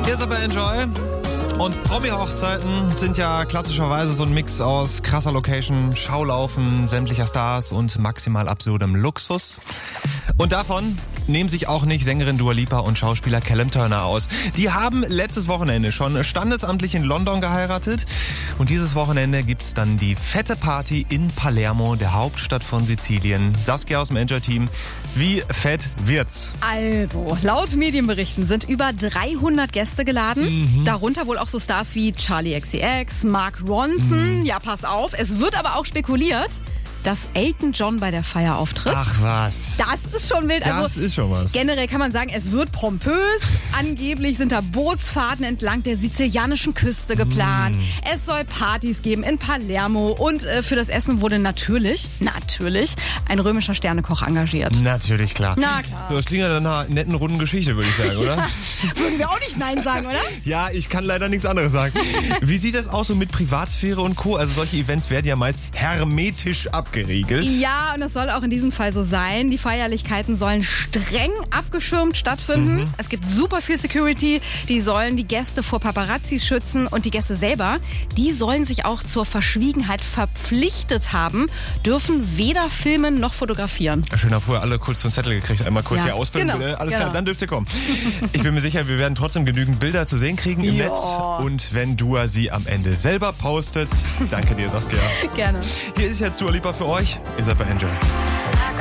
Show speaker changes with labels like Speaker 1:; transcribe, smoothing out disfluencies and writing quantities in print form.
Speaker 1: Isabel Enjoy. Und Promi-Hochzeiten sind ja klassischerweise so ein Mix aus krasser Location, Schaulaufen sämtlicher Stars und maximal absurdem Luxus. Und davon nehmen sich auch nicht Sängerin Dua Lipa und Schauspieler Callum Turner aus. Die haben letztes Wochenende schon standesamtlich in London geheiratet. Und dieses Wochenende gibt's dann die fette Party in Palermo, der Hauptstadt von Sizilien. Saskia aus dem Enjoy-Team, wie fett wird's?
Speaker 2: Also, laut Medienberichten sind über 300 Gäste geladen. Darunter wohl auch so Stars wie Charli XCX, Mark Ronson. Ja, pass auf. Es wird aber auch spekuliert, dass Elton John bei der Feier auftritt.
Speaker 1: Ach was.
Speaker 2: Das ist schon wild.
Speaker 1: Das ist schon was.
Speaker 2: Generell kann man sagen, es wird pompös. Angeblich sind da Bootsfahrten entlang der sizilianischen Küste geplant. Es soll Partys geben in Palermo. Und für das Essen wurde natürlich ein römischer Sternekoch engagiert.
Speaker 1: Natürlich, klar.
Speaker 2: Na klar.
Speaker 1: Das klingt ja nach einer netten, runden Geschichte, würde ich sagen, oder?
Speaker 2: Würden wir auch nicht Nein sagen, oder?
Speaker 1: Ja, ich kann leider nichts anderes sagen. Wie sieht das aus so mit Privatsphäre und Co.? Also solche Events werden ja meist hermetisch abgeriegelt.
Speaker 2: Ja, und das soll auch in diesem Fall so sein. Die Feierlichkeiten sollen streng abgeschirmt stattfinden. Es gibt super viel Security. Die sollen die Gäste vor Paparazzis schützen. Und die Gäste selber, die sollen sich auch zur Verschwiegenheit verpflichtet haben, dürfen weder filmen noch fotografieren.
Speaker 1: Schön, haben vorher alle kurz so einen Zettel gekriegt. Einmal kurz
Speaker 2: Ja,
Speaker 1: hier ausfüllen.
Speaker 2: genau,
Speaker 1: Alles klar,
Speaker 2: genau.
Speaker 1: dann dürft ihr kommen. Ich bin mir sicher, wir werden trotzdem genügend Bilder zu sehen kriegen im
Speaker 2: Ja.
Speaker 1: Netz. Und wenn Dua sie am Ende selber postet, danke dir, Saskia.
Speaker 2: Gerne.
Speaker 1: Hier ist jetzt Dua Lipa für euch. Isabel Enjoy.